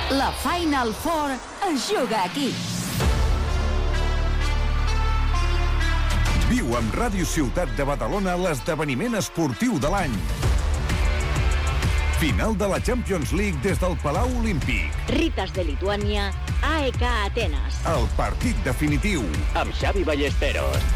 La Final Four es juga aquí. Viu amb Ràdio Ciutat de Badalona l'esdeveniment esportiu de l'any. Final de la Champions League des del Palau Olímpic. Ritas de Lituània, AEK Atenes. El partit definitiu. Amb Xavi Ballesteros.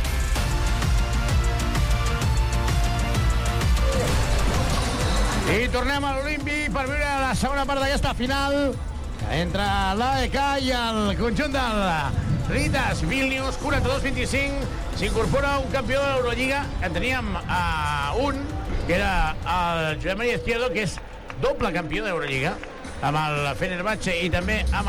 I tornem a l'Olímpic per viure la segona part d'aquesta final entre l'AEK i el conjunt del Ritas Vilnius, 42-25. S'incorpora un campió de l'Eurolliga, que en teníem un, que era el Josep María Izquierdo, que és doble campió d'Eurolliga, amb el Fenerbahce i també amb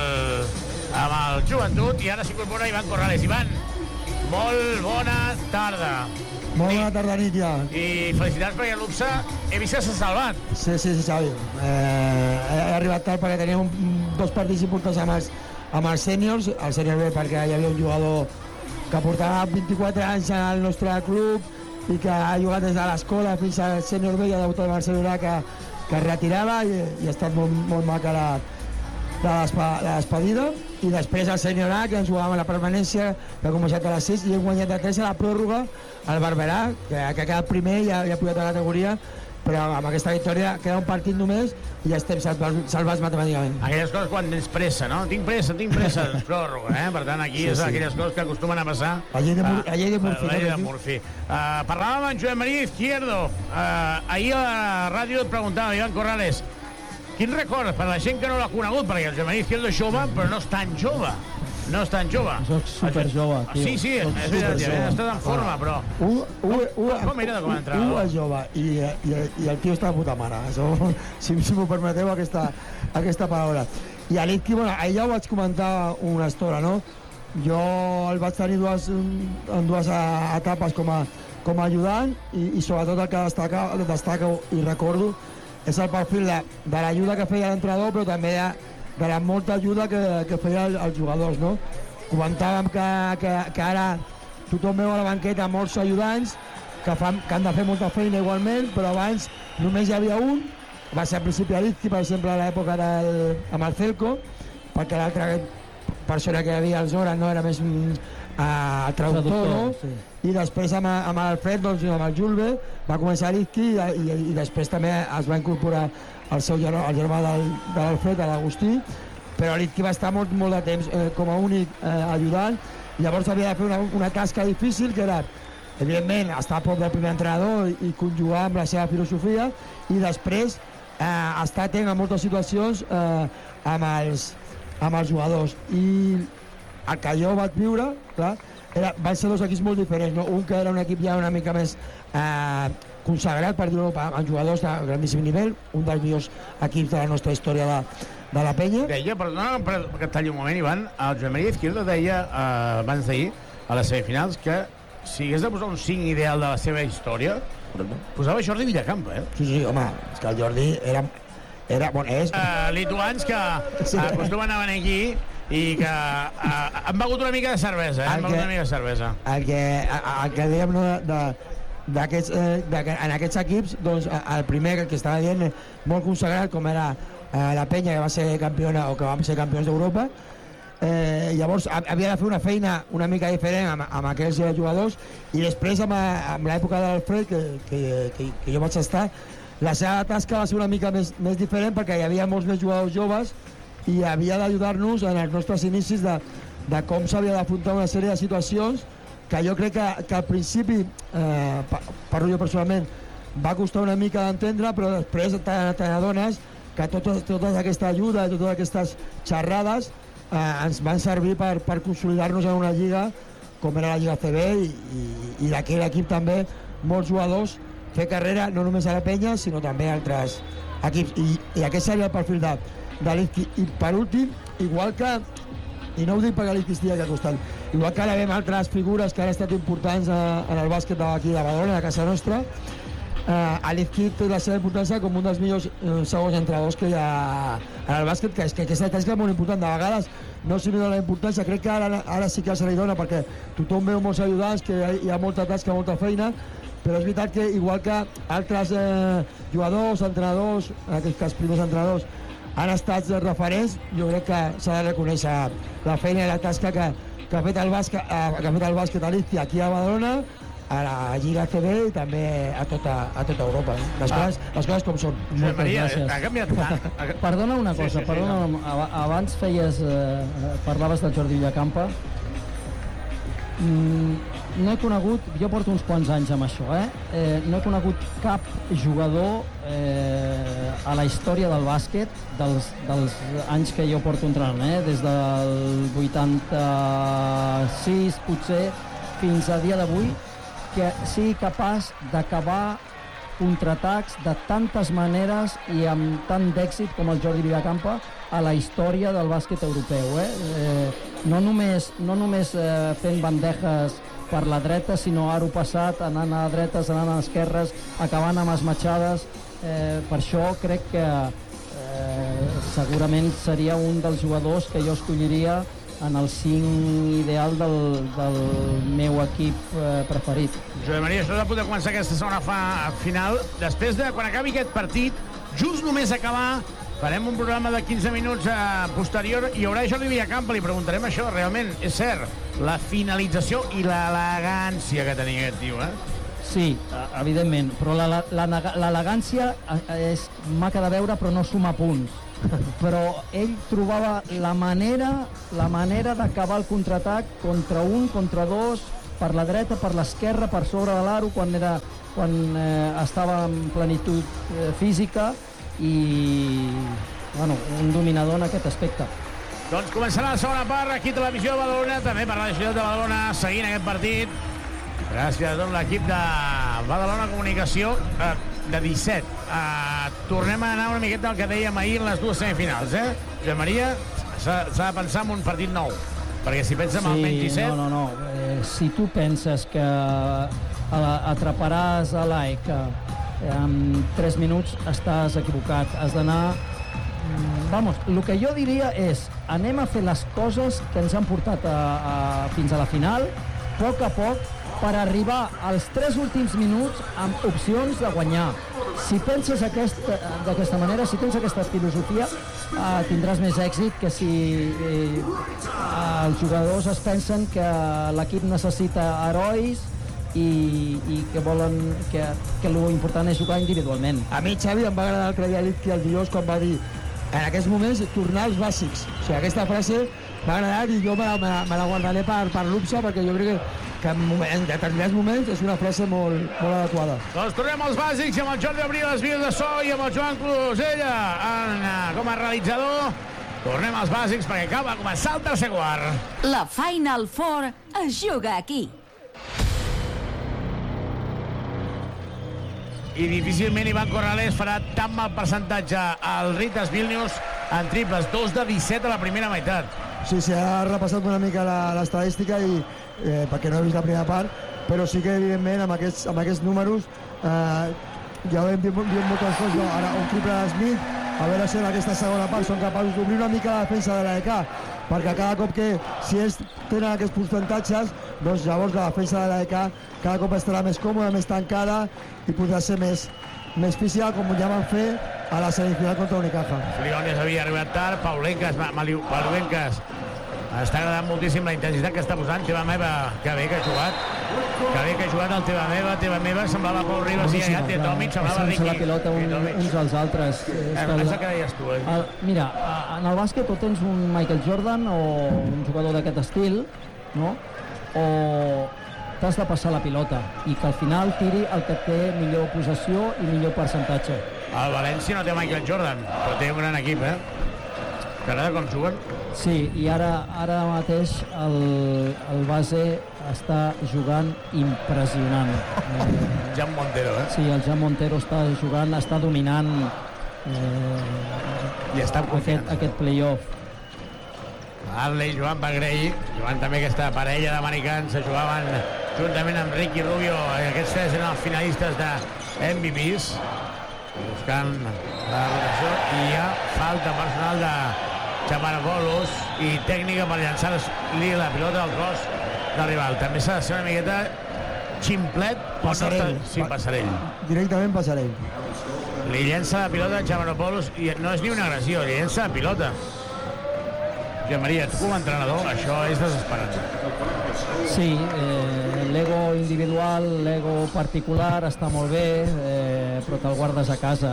el Joventut, i ara s'incorpora Ivan Corrales. Ivan, molt bona tarda. Molt bona tarda, nit, ja. I felicitats perquè l'UPSA he vist que s'ha salvat. Sí, Xavi. He arribat tard perquè teníem dos partits importants amb els sèniors. El sènior B perquè hi havia un jugador que portava 24 anys al nostre club i que ha jugat des de l'escola fins al sènior B i ha debutat al Barcelona, que es retirava, i ha estat molt maca la despedida. I després el sènior A, que ens jugàvem a la permanència, que ha començat a les 6 i hem guanyat de 3 a la pròrroga al Barberà, que ha quedat primer i ha pujat a la categoria, però amb aquesta victòria queda un partit només i ja estem salvats matemàticament. Aquelles coses quan tens pressa, no? Tinc pressa, pròrroga, eh? Per tant, aquí és aquelles coses que acostumen a passar. La llei de Murphy. La llei de Murphy. Parlàvem amb Josep María Izquierdo. Ahir a la ràdio et preguntava, Ivan Corrales, quin record per la gent que no l'ha conegut, perquè el Josep María Izquierdo és jove, però no és tan jove. No és tan jove. Soc superjove, tio. Sí, és veritat, ja estàs en forma, però... Com era de com entrar? És jove i el tio està de puta mare. Si m'ho permeteu, aquesta paraula. I a l'Itqui, bueno, ahir ja ho vaig comentar una estona, no? Jo el vaig tenir en dues etapes com a ajudant i sobretot el que destaca i recordo és el perfil de l'ajuda que feia l'entrenador, però també de la molta ajuda que feia els jugadors, no? Comentàvem que ara tothom veu a la banqueta molts ajudants que han de fer molta feina igualment, però abans només hi havia un. Va ser al principi a l'Izqui, per exemple, a l'època amb el Celco, perquè l'altra persona que hi havia aleshores no era més el traductor, no? Sí. I després amb l'Alfred, doncs, amb el Julve, va començar l'Izqui i després també es va incorporar el germà de l'Alfred, l'Agustí, però l'Izqui va estar molt de temps com a únic ajudant. Llavors havia de fer una tasca difícil, que era, evidentment, estar a prop del primer entrenador i conjugar amb la seva filosofia, i després estar atent a moltes situacions amb els jugadors. I el que jo vaig viure, clar, van ser dos equips molt diferents, no? Un que era un equip ja una mica més consagrat, per dir-ho, amb jugadors de grandíssim nivell, un dels millors equips de la nostra història de la penya. Deia, perdona que et talli un moment, Ivan, el Josep María Izquierdo deia abans d'ahir, a les semifinals, que si hagués de posar un 5 ideal de la seva història, posava Jordi Villacampa, eh? Sí, home, és que el Jordi és... lituans que acostumen a venir aquí i que han begut una mica de cervesa, El que dèiem, no, en aquests equips, doncs, el primer que estava dient, molt consagrat, com era la penya, que va ser campiona o que vam ser campions d'Europa, llavors havia de fer una feina una mica diferent amb aquells jugadors, i després amb l'època de l'Alfred, que jo vaig estar, la seva tasca va ser una mica més diferent, perquè hi havia molts més jugadors joves i havia d'ajudar-nos en els nostres inicis de com s'havia d'afrontar una sèrie de situacions que jo crec que al principi, parlo jo personalment, va costar una mica d'entendre, però després t'adones que tota aquesta ajuda, totes aquestes xerrades ens van servir per consolidar-nos en una lliga com era la Lliga CB, i d'aquell equip també molts jugadors fer carrera no només a la penya sinó també a altres equips, i aquest seria el perfil de l'Izqui. I per últim, igual que, i no ho dic perquè l'Izqui estigui aquí al costat, igual que ara veiem altres figures que han estat importants en el bàsquet d'aquí de Badalona, a casa nostra, l'Izqui té la seva importància com un dels millors segons entrenadors que hi ha en el bàsquet, que és que aquesta tasca és molt important. De vegades no s'hi dona la importància, crec que ara sí que se li dona, perquè tothom veu molts ajudants, que hi ha molta tasca, molta feina, però és veritat que igual que altres jugadors, entrenadors, en aquest cas primers entrenadors, han estat referents. Jo crec que s'ha de reconèixer la feina i la tasca que ha fet el bàsquet Alicia aquí a Badalona, a la Lliga ACB i també a tota Europa. Les coses com són. Josep Maria, ha canviat tant. Perdona una cosa, abans parlaves del Jordi Villacampa. No he conegut, jo porto uns quants anys amb això, no he conegut cap jugador a la història del bàsquet dels anys que jo porto entrenant, des del 86 potser fins a dia d'avui, que sigui capaç d'acabar contraatacs de tantes maneres i amb tant d'èxit com el Jordi Villacampa a la història del bàsquet europeu. No només fent bandejes per la dreta, sinó aro passat, anant a dretes, anant a esquerres, acabant amb esmatxades. Per això crec que segurament seria un dels jugadors que jo escolliria en el 5 ideal del meu equip preferit. Josep Maria, això és a punt de començar aquesta segona final. Després de, quan acabi aquest partit, just només acabar, farem un programa de 15 minuts posterior i hi haurà Jordi Villacampa, li preguntarem això, realment, és cert, la finalització i l'elegància que tenia aquest tio, Sí, evidentment, però l'elegància és maca de veure però no suma punts. Però ell trobava la manera d'acabar el contraatac contra un, contra dos, per la dreta, per l'esquerra, per sobre de l'aro, quan estava en plenitud física i un dominador en aquest aspecte. Doncs començarà la segona part, aquí Televisió de Badalona, també per la ciutat de Badalona, seguint aquest partit. Gràcies a tot l'equip de Badalona Comunicació de 17. Tornem a anar una miqueta al que dèiem ahir en les dues semifinals, Josep Maria, s'ha de pensar en un partit nou, perquè si penses en el 27... No. Si tu penses que atraparàs a l'AEK en 3 minuts, estàs equivocat. Has d'anar... el que jo diria és, anem a fer les coses que ens han portat fins a la final, a poc, per arribar als 3 últims minuts amb opcions de guanyar. Si penses d'aquesta manera, si tens aquesta filosofia, tindràs més èxit que si els jugadors es pensen que l'equip necessita herois i que volen que l'important és jugar individualment. A mi, Xavi, em va agradar l'altre dia el dijous quan va dir en aquests moments tornar als bàsics. O sigui, aquesta frase m'ha agradat i jo me la guardaré per l'UPSA, perquè jo crec que en determinats moments és una frase molt adequada. Doncs tornem als bàsics amb el Jordi Abril, les vies de so, i amb el Joan Closella com a realitzador. Tornem als bàsics perquè acaba de començar el tercer quart. La Final Four es juga aquí. I difícilment Ivan Corrales farà tan mal percentatge al Ritas Vilnius en triples, 2 de 17 a la primera meitat. Sí, ha repassat una mica l'estadística i perquè no he vist la primera part, però sí que evidentment amb aquests números ja ho hem dit moltes coses, ara un triple de Smith, a veure si en aquesta segona part són capaços d'obrir una mica la defensa de l'AEK, perquè cada cop que si ells tenen aquests percentatges, doncs llavors la defensa de l'AEK cada cop estarà més còmoda, més tancada i podrà ser més física, com ja van fer a la semifinal contra Unicaja. Fliones havia arribat tard, Paulenques està agradant moltíssim la intensitat que està posant. Teva Meva, que bé que ha jugat el Teva Meva, semblava Pau Ribas i ja té Tomic, semblava Ricky. Sense la pilota uns als altres. És el que deies tu, Mira, en el bàsquet o tens un Michael Jordan o un jugador d'aquest estil, no? O t'has de passar la pilota i que al final tiri el que té millor possessió i millor percentatge. El València no té Michael Jordan, però té un gran equip, T'agrada com juguen? Sí, i ara mateix el base està jugant impressionant. Jan Montero, Sí, el Jan Montero està jugant, està dominant i està amb confiança. Aquest play-off. Arley, Joan Bagrell, Joan també aquesta parella d'americans se jugaven juntament amb Ricky Rubio, aquests tres eren els finalistes de MVPs, buscant la rotació, i hi ha falta personal de Chamargolos i tècnica per llançar-li la pilota al cos del rival. També s'ha de ser una miqueta ximplet, Passarell. Sí, Passarell. Directament Passarell. Li llença la pilota a Chamanopoulos i no és ni una agressió, li llença la pilota. Josep Maria, tu com a entrenador, això és desesperant. Sí, l'ego individual, l'ego particular està molt bé, però te'l guardes a casa.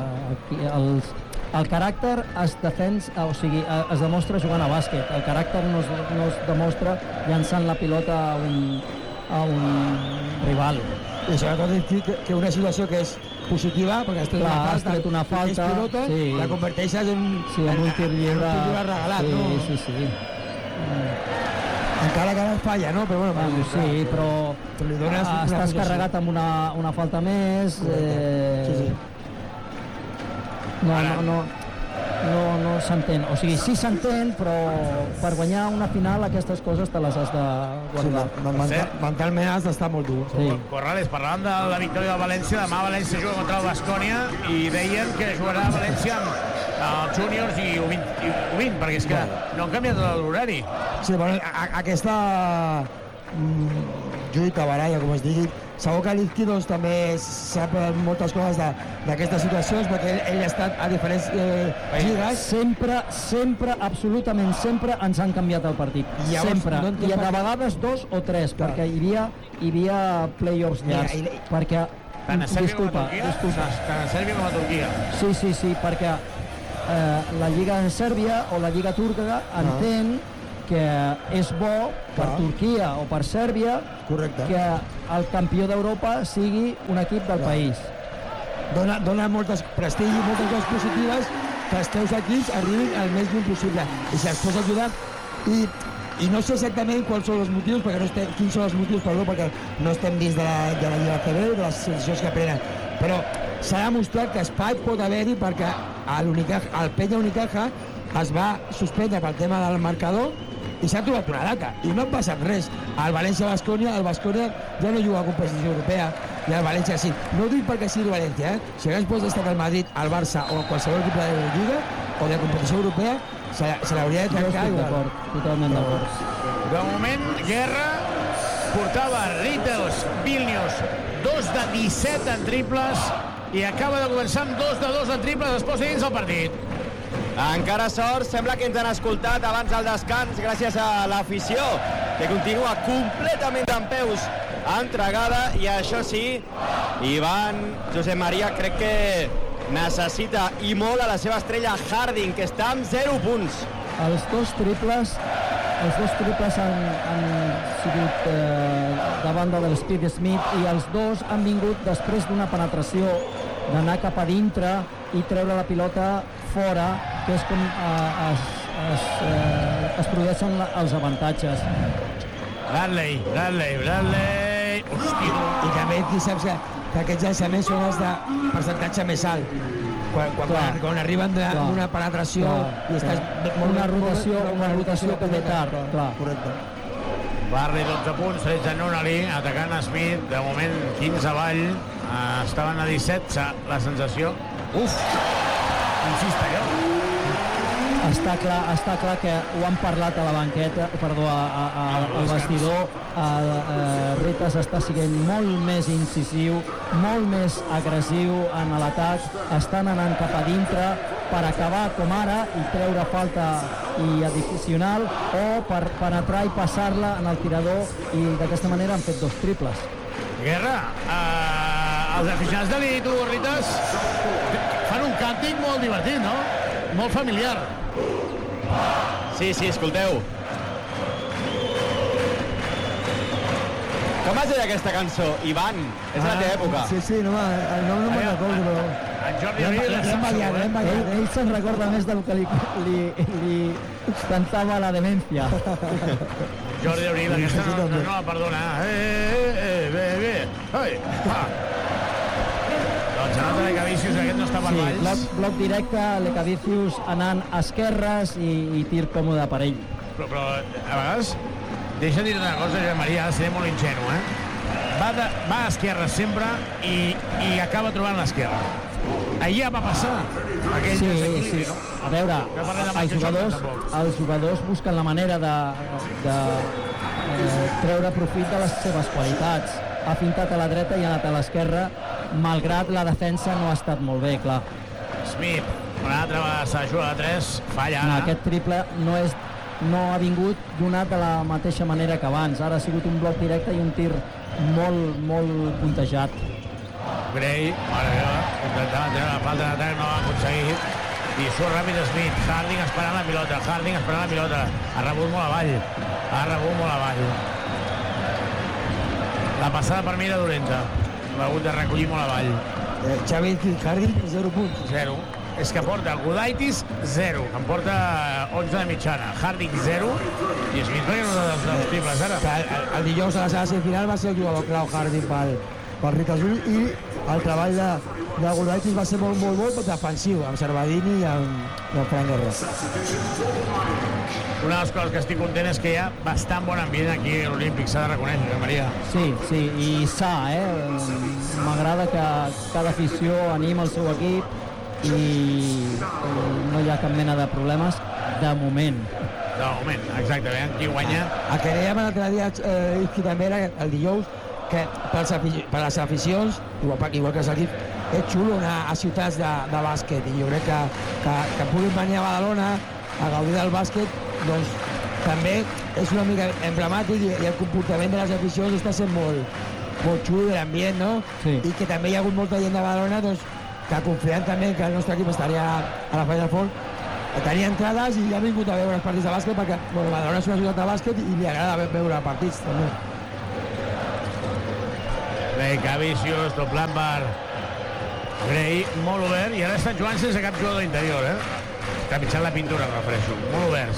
El caràcter es demostra jugant a bàsquet. El caràcter no es demostra llançant la pilota a un rival. I sobretot que una situació que és positiva, perquè has tret una falta, pilota, sí. La converteixes en un tir lliure regalat, sí, no? Sí. Encara que falla, no? Però bueno, sí, però estàs carregat amb una falta més. Sí. No s'entén. O sigui, sí s'entén, però per guanyar una final aquestes coses te les has de guardar. Sí, mentalment has d'estar molt dur. Sí. Corrales, parlàvem de la victòria del València. Demà València juga contra el Baskonia i deien que jugarà València amb els júniors i U20, perquè és que no han canviat l'horari. Sí, però aquesta lluita, baralla, com es digui, segur que l'Izqui doncs, també sap moltes coses d'aquestes situacions, perquè ell ha estat a diferents lligues. Sempre, absolutament sempre ens han canviat el partit. Sempre. I de vegades 2 o 3, perquè hi havia play-offs llargs. Perquè, tant a Sèrbia com a Turquia. Sí, perquè la Lliga de Sèrbia o la Lliga turca entén que és bo per Turquia o per Sèrbia que el campió d'Europa sigui un equip del país. Dona moltes prestigi, moltes coses positives que els teus equips arribin al més lluny possible. I si els pots ajudar... I no sé exactament quins són els motius, perquè no estem dins de la Lliga CB, de les decisions que prenen. Però s'ha demostrat que espai pot haver-hi perquè el Peña Unicaja es va suspendre pel tema del marcador i s'ha trobat una data, i no ha passat res. El València-Baskonia, ja no juga a competició europea, i el València sí. No ho dic perquè sigui el València, Si hagués estat el Madrid, el Barça o qualsevol equip de la Lliga o de competició europea, se l'hauria de trencar. Jo estic d'acord, totalment d'acord. De moment, Guerra portava Rittels, Vilnius, 2 de 17 en triples, i acaba de començar amb 2 de 2 en triples, es posa dins el partit. Encara sort, sembla que ens han escoltat abans del descans gràcies a l'afició, que continua completament en peus entregada, i això sí, Josep Maria crec que necessita i molt a la seva estrella Harding, que està amb 0 punts. Els dos triples han sigut de banda del Speed Smith, i els dos han vingut després d'una penetració, d'anar cap a dintre i treure la pilota fora, que és com es produeixen els avantatges. Bradley. Hòstia. I també aquí saps que aquests llançaments són els de percentatge més alt. Quan arriben d'una penetració i estàs... Una rotació que ve tard. Correcte. Barley, 12 punts, 13 Nunnally, atacant Smith, de moment 15 avall, estaven a 17, la sensació. Insista, Està clar que ho han parlat a la banqueta, al vestidor. Ritas està sent molt més incisiu, molt més agressiu en l'atac, estan anant cap a dintre per acabar com ara i treure falta i addicional, o per penetrar i passar-la en el tirador, i d'aquesta manera han fet 2 triples. Guerra, els aficionats de l'Itu Ritas fan un càntic molt divertit, no? Molt familiar. Sí, escolteu. Com es deia aquesta cançó? Ivan, és la teva època. Sí, no me'n recordo, però... En Jordi Abril l'hem ballat. Ell se'n recorda més del que li cantava la demència. Jordi Abril, aquesta no la perdona. Bé. Doncs anat a Lecavicius, aquest no està per valls. Bloc directe, Lecavicius anant a esquerres i tir còmode per ell. Però a vegades, deixa dir una cosa, Josep Maria, ha de ser molt ingenu, Va a esquerra sempre i acaba trobant l'esquerra. Allà va passar aquell desequilibri, no? A veure, els jugadors busquen la manera de treure profit de les seves qualitats. Ha fintat a la dreta i ha anat a l'esquerra, malgrat la defensa no ha estat molt bé, clar. Smith, una altra vegada s'ha jugat a 3, falla ara. Aquest triple no ha vingut donat de la mateixa manera que abans. Ara ha sigut un bloc directe i un tir molt, molt puntejat. Gray, mare meva, intentava treure la falta d'atac, no ho ha aconseguit. I surt ràpid Smith, Harding esperant la pilota, ha rebut molt avall. La passada per mi era dolenta, l'ha hagut de recollir molt avall. Xavi Harding, 0 punts. 0. És que porta Gudaitis 0, que em porta 11 de mitjana. Harding 0 i Smith perquè no dels triples ara. El dijous a la seva semifinal va ser el jugador clau Harding pel Ritas Juli i el treball de Gudaitis va ser molt defensiu, amb Cervadini i amb Frank Guerra. Una de les coses que estic content és que hi ha bastant bon ambient aquí a l'Olímpic, s'ha de reconèixer, Maria. Sí, i sa, M'agrada que cada afició anima el seu equip i no hi ha cap mena de problemes de moment. De moment, exactament. Qui guanya? El que dèiem l'altre dia, també era el dijous, que per les aficions, igual que els equips, és xulo anar a ciutats de bàsquet i jo crec que puguin venir a Badalona a gaudir del bàsquet, doncs també és una mica emblemàtic i el comportament de les aficions està sent molt xulo de l'ambient, no? Sí. I que també hi ha hagut molta gent de Badalona doncs, que confien també que el nostre equip estaria a la Final Four, tenia entrades i ja ha vingut a veure els partits de bàsquet perquè Badalona és una ciutat de bàsquet i li agrada veure partits també. Cavicius, doblant per Gray, molt obert, i ara estan jugant sense cap jugador interior, trepitjant la pintura, em refereixo, molt oberts.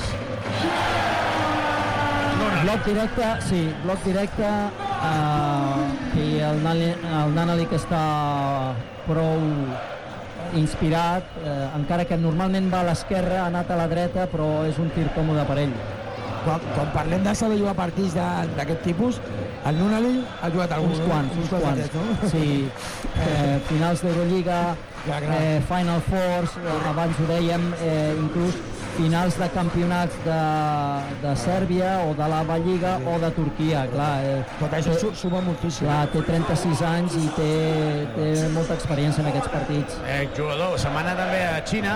Bloc directe, i el Nanalik està prou inspirat, encara que normalment va a l'esquerra, ha anat a la dreta, però és un tir còmode per ell. Quan parlem de saber jugar partits d'aquest tipus, el Nunali ha jugat alguns quants. No? Sí, finals d'Eurolliga, Final Fours, abans ho dèiem, inclús finals de campionats de Sèrbia o de l'Ava Lliga o de Turquia. Tot això suma moltíssim. Té 36 anys i té molta experiència en aquests partits. Jugador, se'n va anar també a Xina,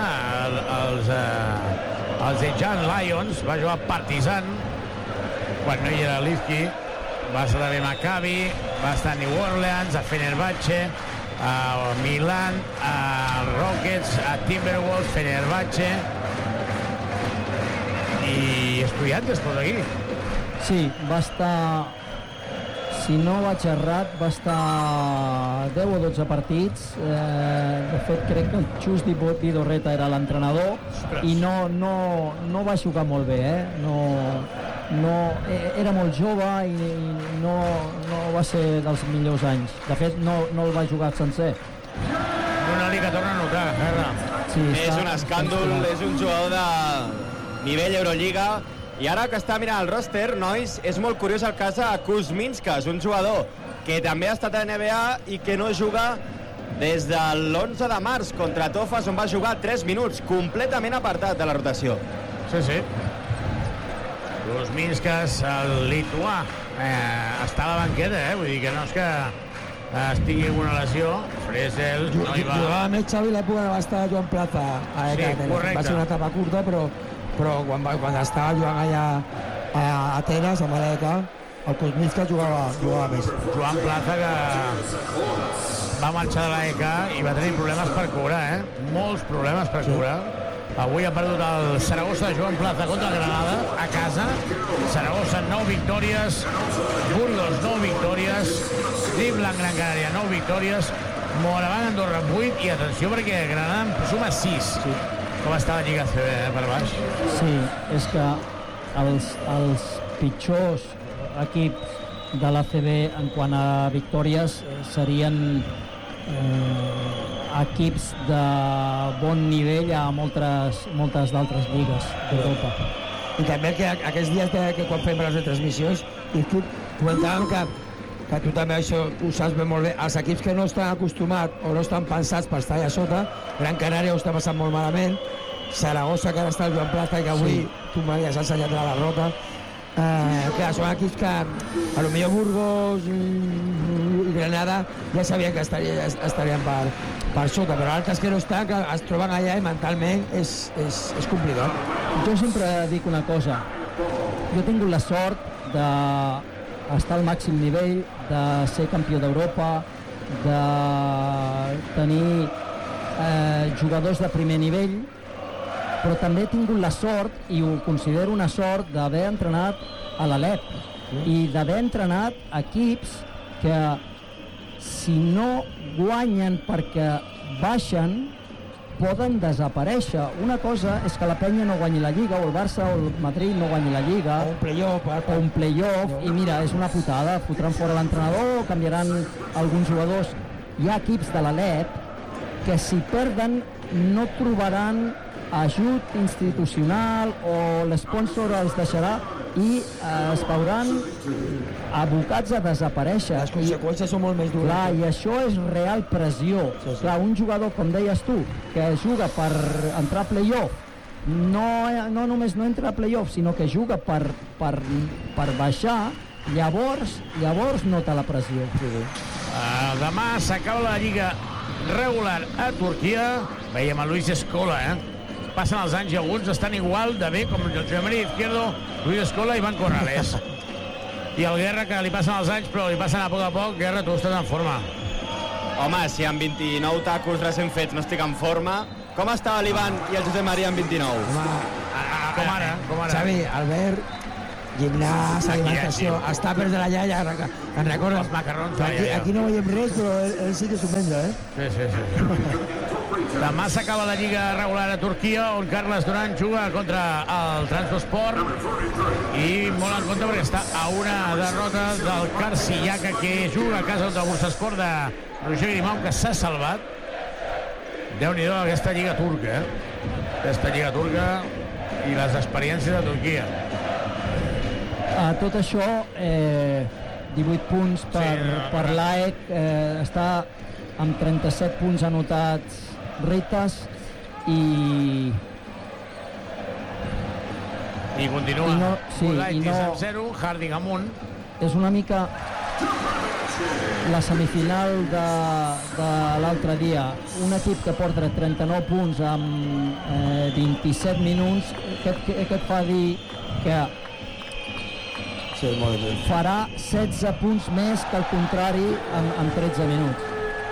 els Zhejiang Lions, va jugar a Partizan, quan no hi era Lifki, va estar també a Maccabi, va estar a New Orleans, a Fenerbahce, a Milan, a Rockets, a Timberwolves, Fenerbahce i Estudiantes, per aquí. Sí, va estar, si no vaig errat, va estar 10 o 12 partits. De fet, crec que el Chus Vidorreta era l'entrenador i no va jugar molt bé, era molt jove i no va ser dels millors anys. De fet, no el va jugar sencer. Una liga torna a notar, Ferra. Sí, és un escàndol, és un jugador de nivell Eurolliga. I ara que està mirant el roster, nois, és molt curiós el cas de Kuzminskas, un jugador que també ha estat a NBA i que no juga des de l'11 de març contra Tofas, on va jugar 3 minuts, completament apartat de la rotació. Sí. Kuzminskas, el lituà, està a la banqueta, vull dir que no és que tingui alguna lesió. Fresel no hi va. Jugava més Xavi l'època que va estar Joan Plaza a ECA. Correcte. Va ser una etapa curta, però quan estava jugant allà a Atenes, amb l'ECA, el Kuzminskas jugava més. Joan Plaza, que va marxar de l'ECA i va tenir problemes per cobrar, molts problemes per cobrar. Avui ha perdut el Saragossa de Joan Plaza contra Granada, a casa. Saragossa, 9 victòries. Burgos, 9 victòries. Driblan, Gran Canària, 9 victòries. Moraván, Andorra, 8. I atenció, perquè Granada en suma 6. Sí. Com està la Lliga CB, per baix? Sí, és que els pitjors equips de l'ACB en quant a victòries serien equips de bon nivell a moltes d'altres lligues d'Europa. I també que aquests dies que quan fem les transmissions comentàvem que tu també això ho saps ben molt bé, els equips que no estan acostumats o no estan pensats per estar allà sota, Gran Canària ho està passant molt malament, Saragossa, que ara està el Joan Plaza i que avui tu m'havies ensenyat la derrota, Clar, són equips que a lo millor Burgos i Granada ja sabien que estarien per sota, però altres que no estan, que es troben allà i mentalment és complicat. Jo sempre dic una cosa. Jo he tingut la sort d'estar al màxim nivell, de ser campió d'Europa, de tenir jugadors de primer nivell, però també he tingut la sort, i ho considero una sort, d'haver entrenat a l'Alep i d'haver entrenat equips que, si no guanyen perquè baixen, poden desaparèixer. Una cosa és que la Penya no guanyi la Lliga, o el Barça o el Madrid no guanyi la Lliga, o un playoff, i mira, és una putada, fotran fora l'entrenador, canviaran alguns jugadors. Hi ha equips de l'Alep que, si perden, no trobaran ajut institucional, o l'esponsor els deixarà i es veuran abocats a desaparèixer. Les conseqüències són molt més dures. Clar, i això és real pressió. Clar, un jugador, com deies tu, que juga per entrar a playoff, no només no entra a playoff, sinó que juga per baixar, llavors nota la pressió. Demà s'acaba la Lliga regular a Turquia. Veiem a Luis Escola, passen els anys i alguns estan igual de bé com el Josep María Izquierdo, Luis Escola i Iván Corrales. I el Guerra, que li passen els anys, però li passen a poc. Guerra, tu estàs en forma. Home, si amb 29 tacos recent fets no estic en forma, com estava l'Ivan i el Josep María amb 29? Com ara. Xavi, Albert, gimnàs, alimentació, els tàpers de la iaia, en recordes? Els macarrons. Aquí no veiem res, però ell sí que s'ho menja, Sí. Demà s'acaba la Lliga regular a Turquia, on Carles Duran juga contra el Trabzonspor, i molt en compte perquè està a una derrota del Karşıyaka, que juga a casa contra el Bursaspor de Roger Grimau, que s'ha salvat. Déu-n'hi-do aquesta Lliga turca, Aquesta Lliga turca i les experiències de Turquia. Tot això, 18 punts per l'AEK, està amb 37 punts anotats Ritas, i continua Gulaitis amb 0, Harding amunt. És una mica la semifinal de l'altre dia. Un equip que porta 39 punts amb 27 minuts, que et fa dir que farà 16 punts més que el contrari en 13 minuts.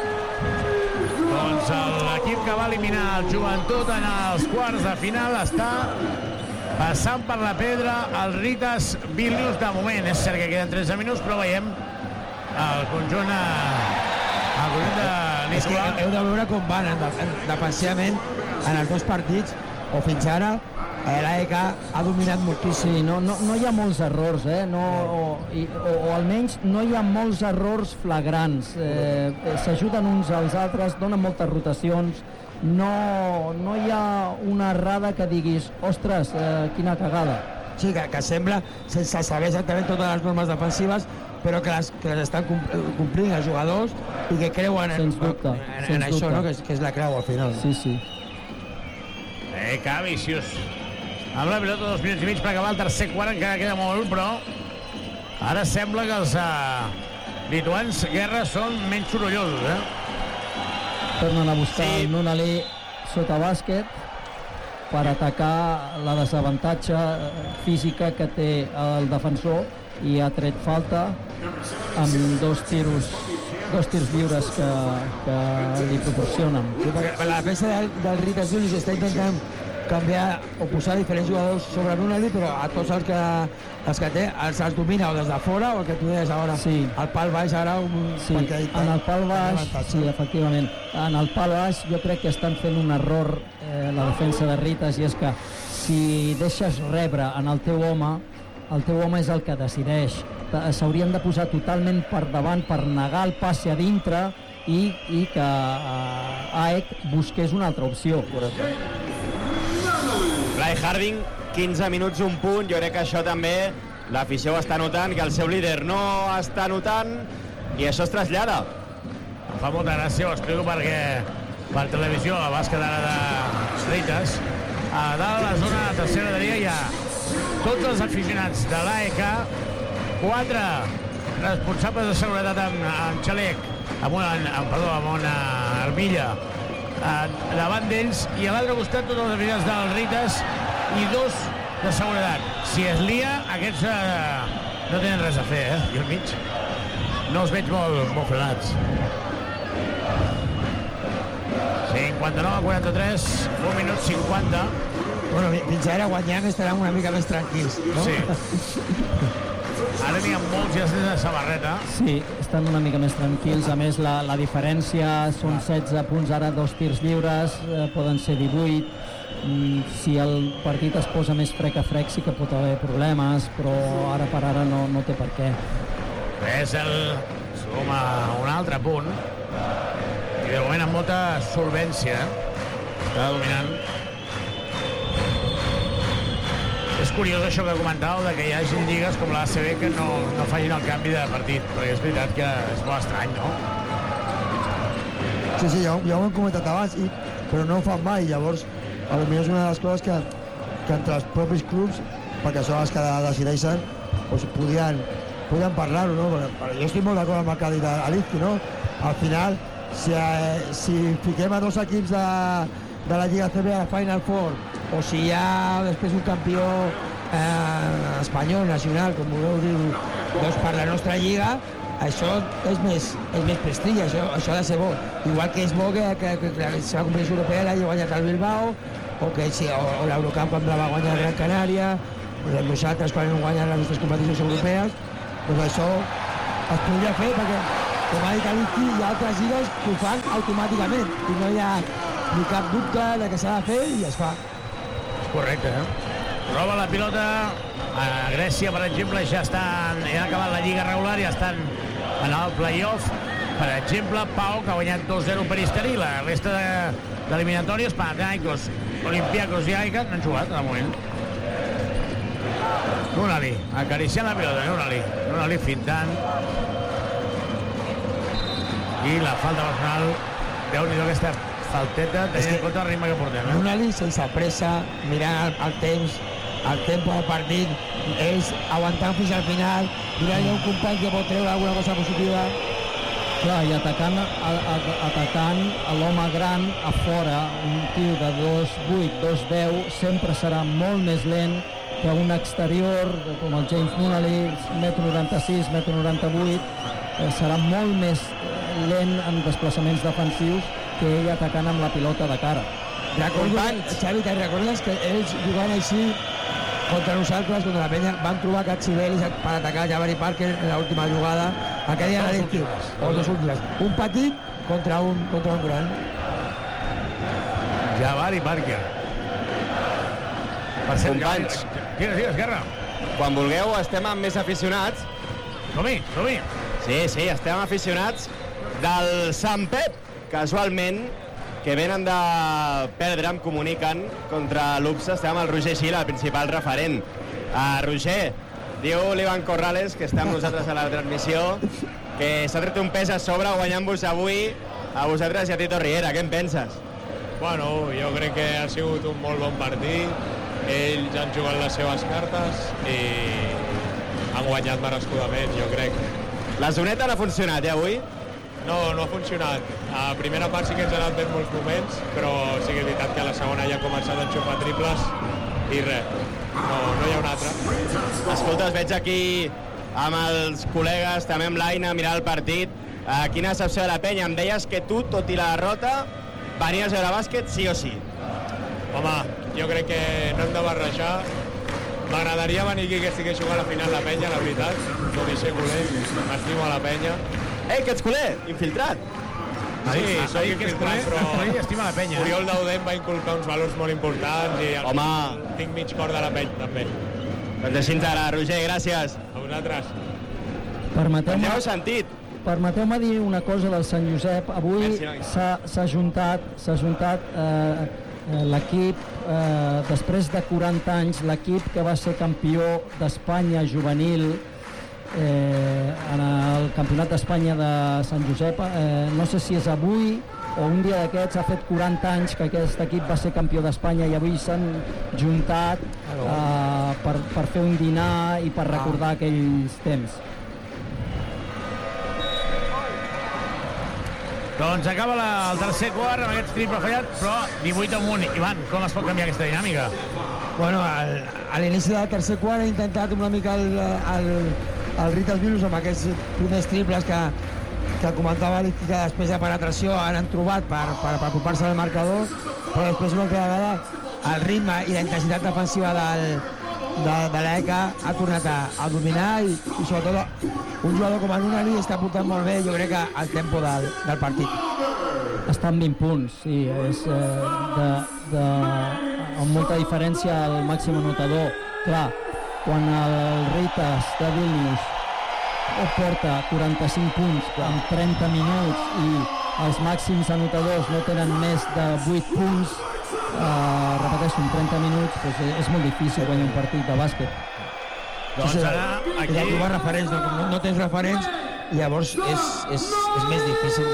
Doncs l'equip que va eliminar el Joventut en els quarts de final està passant per la pedra el Ritas Vilnius de moment. És cert que queden 13 minuts, però veiem el conjunt de Nicolau. Heu de veure com van defensivament en els dos partits, o fins ara l'AEK ha dominat moltíssim. No hi ha molts errors, o almenys no hi ha molts errors flagrants. S'ajuden uns als altres, donen moltes rotacions. No hi ha una errada que diguis, ostres, quina cagada. Sí, que sembla, sense saber exactament totes les normes defensives, però que les estan complint els jugadors i que creuen en això, no? Que és la creu al final. Sí. Vicius. Amb la pilota 2 minuts i mig per acabar el tercer quart, encara queda molt, però ara sembla que els lituans Guerra són menys sorollosos, Tornen a buscar el Nunali sota bàsquet per atacar la desavantatge física que té el defensor, i ha tret falta amb dos tirs lliures que li proporcionen. La defensa del Ritas Vilnius està intentant canviar o posar diferents jugadors sobre Nunali, però a tots els que té els domina o des de fora, o el que tu deies ara, el pal baix ara... En el pal baix, sí, efectivament. En el pal baix jo crec que estan fent un error la defensa de Ritas, i és que si deixes rebre en el teu home és el que decideix. S'haurien de posar totalment per davant per negar el passe a dintre i que AEK busqués una altra opció. Blai Harding, 15 minuts, un punt. Jo crec que això també l'afició ho està notant, que el seu líder no està notant, i això es trasllada. Em fa molta gràcia, ho explico perquè per televisió, a bàsquet ara de Ritas, a dalt a la zona de tercera graderia hi ha tots els aficionats de l'AEK, 4 responsables de seguretat amb xalec, amb una armilla davant d'ells, i a l'altre costat tots els aficionats del Rites i 2 de seguretat. Si es lia, aquests no tenen res a fer, I al mig no els veig molt frenats. 59-43, 1 minut 50. Bueno, fins ara guanyant estaran una mica més tranquils, no? Sí. Ara n'hi ha molts ja de samarreta. Sí, estan una mica més tranquils. A més, la diferència són 16 punts, ara 2 tirs lliures, poden ser 18. Si el partit es posa més frec a frec sí que pot haver problemes, però ara per ara no té per què. Bessel suma un altre punt. I de moment amb molta solvència està dominant. És curiós això que comentàveu, de que hi hagi lligues com l'ACB que no facin el canvi de partit, perquè és veritat que és molt estrany, no? Sí, ja ho hem comentat abans, però no ho fan mai. Llavors, potser és una de les coses que entre els propis clubs, perquè són els que decideixen, doncs podien parlar-ho, no? Però jo estic molt d'acord amb el que ha dit Alizki, no? Al final, si fiquem a 2 equips de la Lliga CB a la Final Four, o si hi ha després un campió espanyol, nacional, com voleu dir, doncs per la nostra lliga, això és més prestigi, això ha de ser bo. Igual que és bo que la competició europea l'hagi guanyat el Bilbao, o l'Eurocup quan la va guanyar el Gran Canària, o nosaltres quan hem guanyat les nostres competicions europees, doncs això es podria fer perquè, com ha dit Alizki, hi ha altres lligues que ho fan automàticament i no hi ha ni cap dubte de que s'ha de fer i es fa. És correcte, Roba la pilota a Grècia, per exemple, ja han acabat la lliga regular, ja estan en el play-off. Per exemple, Pau, que ha guanyat 2-0 per Istari, la resta d'eliminatòries, Panathinaikos, Olympiacos i AEK n'han jugat, de moment. Nunali, acariciant la pilota, Nunali fintant. I la falta personal, Déu-n'hi-do aquesta falteta, tenint en compte el ritme que portem. Nunali sense pressa, mirant el temps, el tempo del partit, ells aguantant fins al final, mirant un company que pot treure alguna cosa positiva. Clar, i atacant l'home gran a fora, un tio de 2'8", 2'10", sempre serà molt més lent que un exterior com el James Nunali, 1,96 m, 1,98 m, serà molt més lent en desplaçaments defensius que ell atacant amb la pilota de cara. Xavi, te'n recordes que ells jugant així contra nosaltres, contra la penya, van trobar Cachivelis per atacar Jabari Parker en l'última jugada. Aquell dia era l'estiu, o dos últimes. Un petit contra un gran. Jabari Parker. Companys, digues, Guerra. Quan vulgueu estem amb més aficionats. Som-hi. Sí, estem aficionats del Sant Pep, casualment, que venen de perdre, em comuniquen, contra l'UPSA. Estem amb el Roger Gil, el principal referent. Roger, diu l'Ivan Corrales, que està amb nosaltres a la transmissió, que s'ha tret un pes a sobre guanyant-vos avui a vosaltres i a Tito Riera. Què en penses? Bueno, jo crec que ha sigut un molt bon partit. Ells han jugat les seves cartes i han guanyat merescudament, jo crec. La zoneta no ha funcionat, avui? No ha funcionat. A primera part sí que ens ha anat bé molts moments, però sí que és veritat que a la segona ja ha començat a enxufar triples i res, no hi ha un altre. Escolta, es veig aquí amb els col·legues, també amb l'Aina, mirar el partit. Quina decepció de la penya. Em deies que tu, tot i la derrota, venies a veure bàsquet sí o sí. Home, jo crec que no hem de barrejar. M'agradaria venir aquí que estigués jugant a la final la penya, la veritat. Tot i ser culer, m'estimo a la penya. Ei, que ets culer, infiltrat. Sí, soc infiltrat, però estima la penya. Oriol Daudent va inculcar uns valors molt importants i tinc mig cor de la penya, també. Doncs així ens agrada, Roger, gràcies. A vosaltres. Permeteu-me... Ja heu sentit. Permeteu-me dir una cosa del Sant Josep. Avui s'ha juntat l'equip, després de 40 anys, l'equip que va ser campió d'Espanya juvenil en el Campionat d'Espanya de Sant Josep. No sé si és avui o un dia d'aquests ha fet 40 anys que aquest equip va ser campió d'Espanya i avui s'han juntat per fer un dinar i per recordar aquells temps. Doncs acaba el tercer quart amb aquest triple fallat, però 18 amunt. Ivan, com es pot canviar aquesta dinàmica? Bueno, a l'inici del tercer quart he intentat una mica el Ritas Vilnius amb aquests primers triples que comentava que després de penetració han trobat per apropar-se al marcador, però després una altra vegada el ritme i la intensitat defensiva de l'ECA ha tornat a dominar i sobretot un jugador com el Nunali està portant molt bé, jo crec que el tempo del partit. Està en 20 punts, sí, és amb molta diferència el màxim anotador. Clar, quan el Ritas de Vilnius porta 45 punts en 30 minuts i els màxims anotadors no tenen més de 8 punts, repeteixo, en 30 minuts, doncs és molt difícil guanyar un partit de bàsquet. Doncs ara, aquí... He de trobar referents, no tens referents, i llavors és més difícil.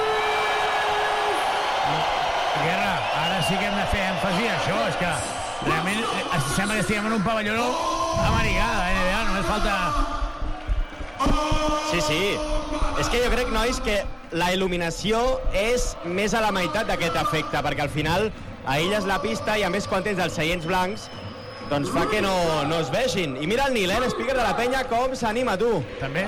Guerra, ara sí que hem de fer èmfasi a això, és que realment sembla que estiguem en un pavelló americà de la NBA, només falta... Sí. És que jo crec, nois, que la il·luminació és més a la meitat d'aquest efecte, perquè al final aïlles la pista i a més quan tens els seients blancs doncs fa que no es vegin. I mira el Nil, speaker de la penya, com s'anima, tu. També.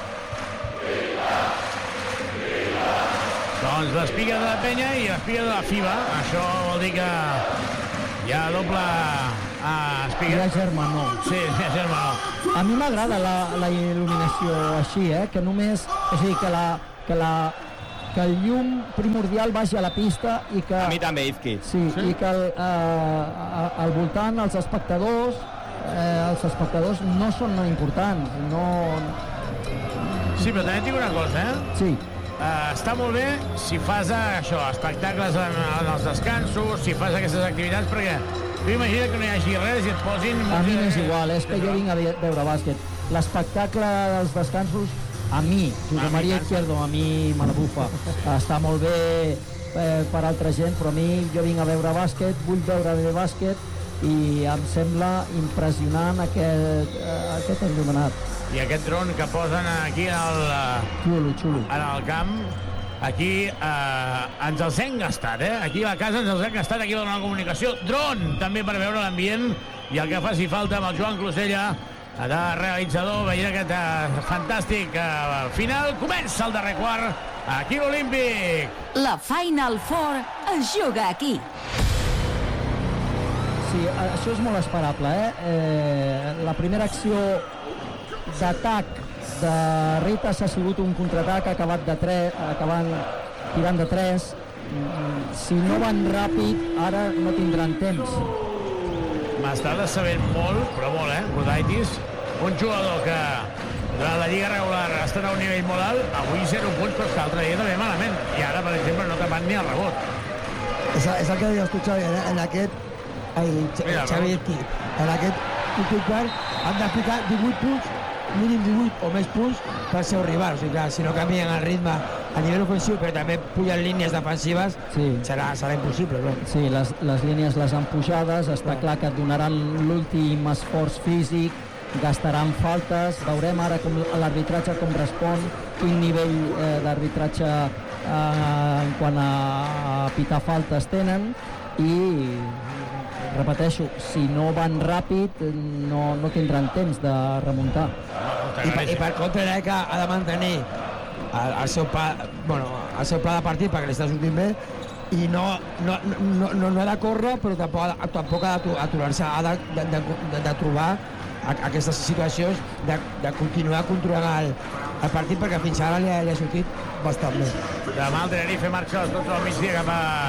Doncs l'speaker de la penya i l'speaker de la FIBA. Això vol dir que hi ha doble speaker. Hi ha germanor. Sí, hi ha germanor. A mi m'agrada la il·luminació així, que només... És a dir, que el llum primordial vagi a la pista i que... A mi també, Izqui. Sí, i que al voltant els espectadors no són importants, no... Sí, però també et dic una cosa, Sí. Està molt bé si fas això, espectacles en els descansos, si fas aquestes activitats, perquè tu imagina que no hi hagi res i et posin... A mi m'és igual, és que jo vinc a veure bàsquet. L'espectacle dels descansos, a mi, Josep Maria Izquierdo, a mi me la bufa. Està molt bé per altra gent, però a mi jo vinc a veure bàsquet, vull veure bé bàsquet i em sembla impressionant aquest enllumenat. I aquest dron que posen aquí xulo. En el camp, aquí ens els hem gastat, Aquí a la casa ens els hem gastat, aquí a la comunicació. Dron, també per veure l'ambient i el que faci falta amb el Joan Closella, de realitzador, veient aquest fantàstic final. Comença el darrer quart, aquí a l'Olímpic. La Final Four es juga aquí. Sí, això és molt esperable, La primera acció d'atac de Ritas ha sigut un contraatac acabant tirant de 3. Si no van ràpid, ara no tindran temps. M'està decebent molt, però molt, Gudaitis, un jugador que durant la lliga regular ha estat a un nivell molt alt, avui 0 punts, però que l'altre dia també malament. I ara, per exemple, no tapant ni el rebot. És el que deies tu, Xavi, en aquest... Xavi, en aquest últim quart han de ficar 18 punts, mínim 18 o més punts per ser rival. O sigui, clar, si no canvien el ritme a nivell ofensiu, però també pugen línies defensives, serà impossible, no? Sí, les línies les han pujades, està clar que donaran l'últim esforç físic, gastaran faltes, veurem ara com l'arbitratge com respon, quin nivell d'arbitratge en quant a pitar faltes tenen, i repeteixo, si no van ràpid no tindran temps de remuntar. I per contra l'ECA ha de mantenir el seu pla de partit perquè li està sortint bé i no ha de córrer, però tampoc ha d'aturar-se, ha de trobar aquestes situacions de continuar controlant el partit, perquè fins ara li ha sortit bastant bé. Demà el Tenerife marxa a les 12 del migdia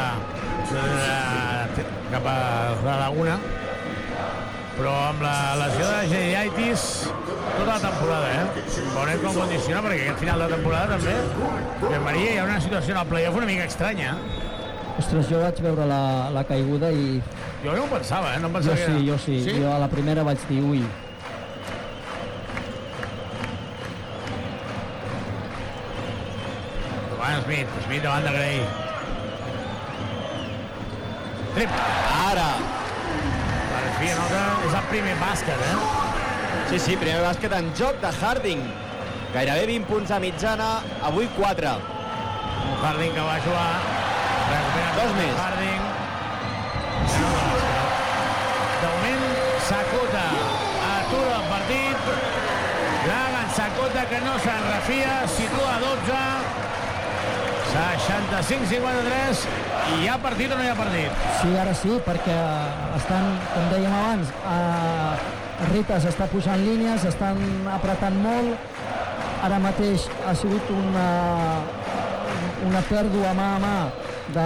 cap a la Laguna, però amb la lesió de Gediaitis tota la temporada, veurem com condiciona, perquè aquest final de temporada també, Josep Maria, hi ha una situació en el playoff una mica estranya. Ostres, jo vaig veure la caiguda i... Jo no ho pensava, no em pensava que era... Jo sí. Jo a la primera vaig dir, ui. Smith davant de Gray. triple. Ara. Per fi anota, és el primer bàsquet, Sí, primer bàsquet en joc de Harding. Gairebé 20 punts a mitjana, avui 4. Un Harding que va jugar. Dos més. Harding. De moment, Sakota atura el partit. Dragan Sakota, que no se'n refia, situa 12. 65-53. I hi ha partit o no hi ha partit? Sí, ara sí, perquè estan, com dèiem abans, Ritas està pujant línies, estan apretant molt. Ara mateix ha sigut una pèrdua mà a mà de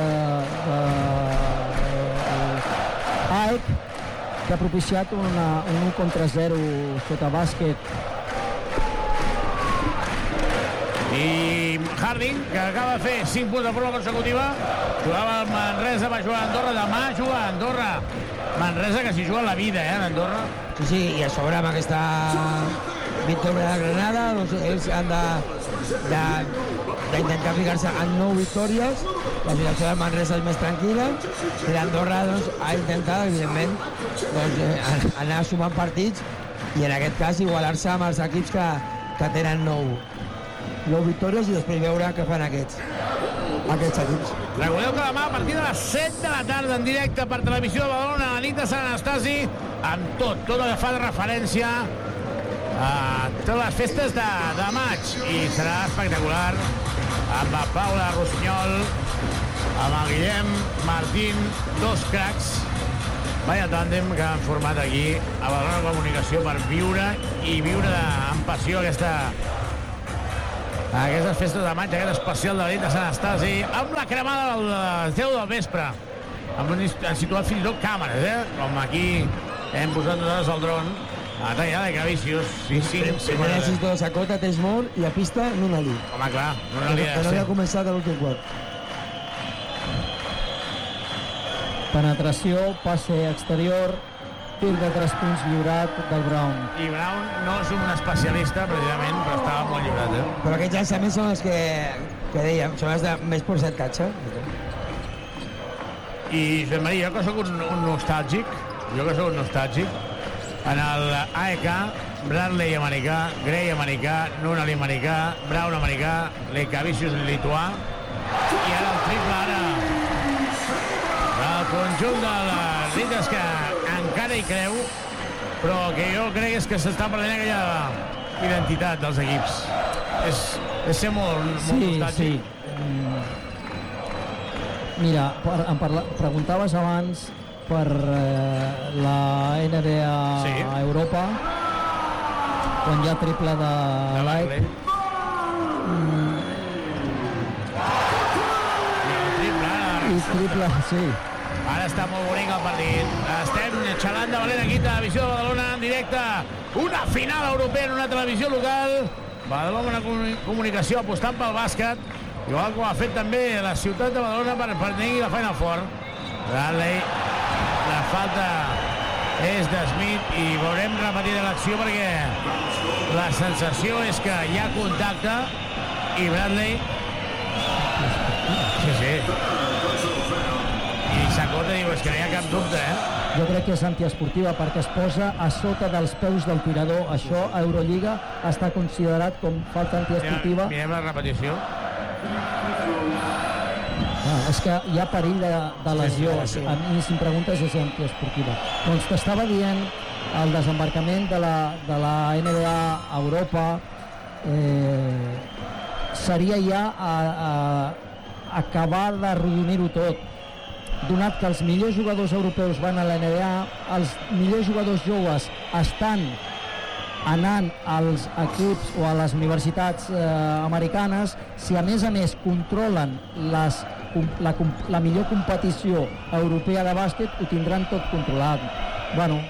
Aek, que ha propiciat un 1 contra 0 sota bàsquet. I Harding, que acaba de fer 5 punts de forma consecutiva, jugava al Manresa, va jugar a Andorra, demà juga a Andorra. Manresa, que s'hi juga la vida, en Andorra. Sí, i a sobre amb aquesta victòria de Granada, doncs ells han d'intentar ficar-se en 9 victòries. La situació del Manresa és més tranquil·la, i l'Andorra doncs, ha intentat, evidentment, doncs, anar sumant partits i en aquest cas igualar-se amb els equips que tenen 9 victòries i després veure què fan aquests equips. Recordeu que demà a partir de les 7 de la tarda en directe per Televisió de Badalona a la nit de Sant Anastasi, amb tot el que fa de referència a totes les festes de maig, i serà espectacular amb la Paula Rossinyol, amb el Guillem Martín, dos cracs. Vaya tàndem que han format aquí a Badalona Comunicació per viure amb passió aquestes festes de maig, aquest especial de la nit de Sant Anastasi, amb la cremada de les 10 del vespre, han situat fins i tot càmeres, com aquí hem posat nosaltres el dron, a tallada de Cavicius. Sí. Primer assist de Sakota, Tesmor, i a pista Nunali. Home, clar, Nunali que no havia començat a l'últim quart. Penetració, passe exterior, tir de 3 punts lliurat del Brown. I Brown no és un especialista, precisament, però estava molt lliurat, Però aquests llançaments són els que dèiem, són els de més percentatge. I Josep Maria, jo que soc un nostàlgic, en el AEK, Bradley americà, Gray americà, Nunali americà, Brown americà, Lekavicius lituà, i ara el triple, el conjunt de les Rites, que encara hi creu, però que jo crec és que s'està perdent aquella identitat dels equips. És ser molt nostàlgic. Mira, preguntaves abans per la NBA a Europa, quan hi ha triple de Light. I triple, sí. Ara està molt bonic el partit. Estem xalant de valent aquí a Televisió de Badalona en directe. Una final europea en una televisió local. Badalona Comunicació apostant pel bàsquet, igual com ha fet també la ciutat de Badalona per tenir la Final Four. Bradley, la falta és de Smith i veurem repetida l'acció perquè la sensació és que hi ha contacte i Bradley... Sí. I Sakota diu, és que no hi ha cap dubte, Jo crec que és antiesportiva perquè es posa a sota dels peus del tirador. Això a Eurolliga està considerat com falta antiesportiva. Mirem la repetició. És que hi ha perill de lesió. A mi, si em preguntes, és antiesportiva. Doncs t'estava dient el desembarcament de la NBA a Europa seria ja acabar d'arrodonir-ho tot. Donat que els millors jugadors europeus van a la NBA, els millors jugadors joves estan anant als equips o a les universitats americanes, si a més controlen la millor competició europea de bàsquet, ho tindran tot controlat. Bueno,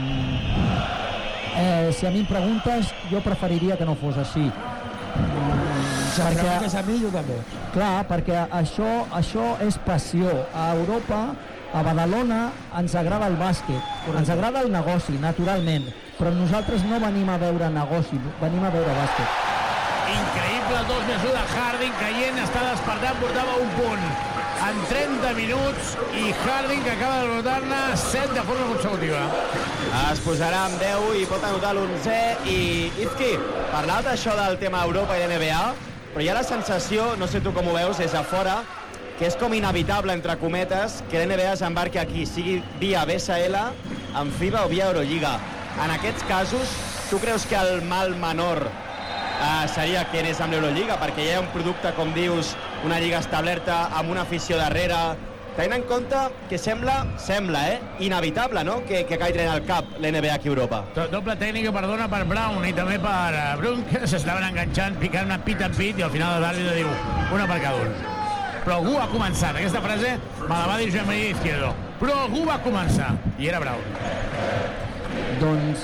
si a mi em preguntes, jo preferiria que no fos així. Perquè a mi jo també. Clar, perquè això és passió. A Europa, a Badalona, ens agrada el bàsquet, ens agrada el negoci, naturalment, però nosaltres no venim a veure negoci, venim a veure bàsquet. Increïble, 2+1 de Harding, caient, està despertant, portava un punt. en 30 minuts i Harding que acaba de anotar-ne 7 de forma consecutiva. Es posarà amb 10 i pot anotar l'11. I Izqui, parlaves d'això del tema Europa i NBA, però hi ha la sensació, no sé tu com ho veus, des de fora, que és com inevitable, entre cometes, que l'NBA s'embarqui aquí, sigui via BSL, en FIBA o via Eurolliga. En aquests casos, tu creus que el mal menor seria que anés amb l'Eurolliga? Perquè hi ha un producte, com dius, una lliga establerta, amb una afició darrere, tenint en compte que sembla, inevitable, no?, que acabi traient al cap l'NBA aquí a Europa. Doble tècnica, perdona, per Brown i també per Brunk, que s'estaven enganxant, picant una pit en pit, i al final l'àrbitre diu una per cada un. Però algú ha començat. Aquesta frase me la va dir Joan Maria Izquierdo. Però algú va començar, i era Brown. Doncs,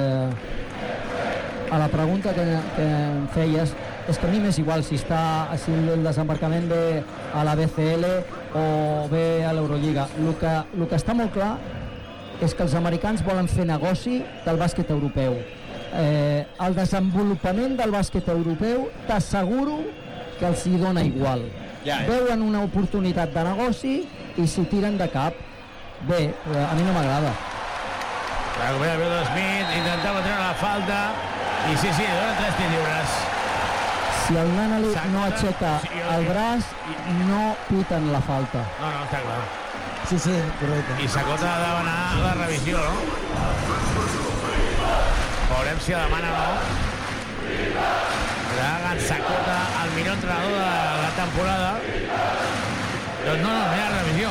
a la pregunta que em feies, és que a mi m'és igual si el desembarcament ve a la BCL o ve a l'Eurolliga. El que està molt clar és que els americans volen fer negoci del bàsquet europeu. El desenvolupament del bàsquet europeu t'asseguro que els hi dona igual. Veuen una oportunitat de negoci i s'hi tiren de cap. Bé, a mi no m'agrada. Recupera Bill Smith, intentava treure la falta i sí, donen 3 tirs lliures. Si el Nunnally no aixeca el braç, no piten la falta. No, està clar. Sí, correcte. I Sakota ha de demanar la revisió, no? Veurem si la demana o no. Dragan Sakota, el millor entrenador de la temporada. Doncs no hi ha revisió.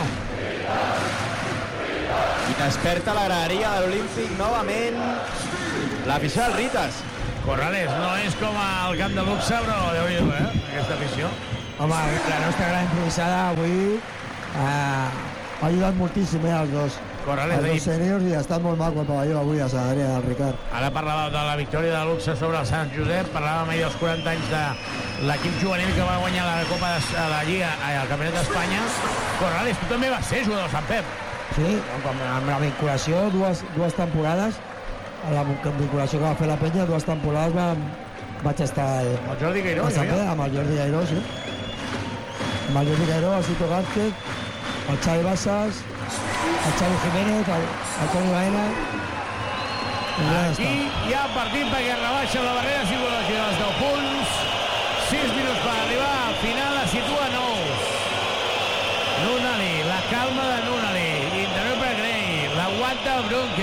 I desperta la graderia de l'Olímpic novament l'afició del Ritas. Corrales, no és com al camp de luxe, però Déu-n'hi-do, aquesta afició. Home, la nostra gran improvisada avui ha ajudat moltíssim, els dos. Corrales, els dos sèniors, i ha estat molt maco el pavelló avui a Sant Adrià del Ricard. Ara parlava de la victòria de luxe sobre el Sant Josep, parlàvem ahir dels 40 anys de l'equip juvenil que va guanyar la Copa de la Lliga al Campionat d'Espanya. Corrales, tu també vas ser jugador de Sant Pep. Sí, amb la vinculació, dues temporades, la vinculació que va fer la penya, 2 temporades vaig estar el Jordi Gairó, amb el Jordi Gairó, sí. Amb el Jordi Gairó, el Cito Gázquez, el Xavi Bassas, el Xavi Jiménez, el Toni Baena. Aquí hi ha partit perquè rebaixa la barrera psicològica dels 10 punts. 6 minuts per arribar al final, la situa 9. Nunnally, la calma de Nunnally, interior per Gray, l'aguanta Brunk.